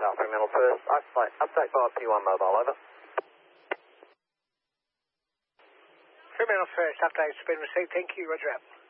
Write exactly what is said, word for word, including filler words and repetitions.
South Fremantle first, update, update by P one mobile, over. Fremantle first, update has been received, thank you, roger out.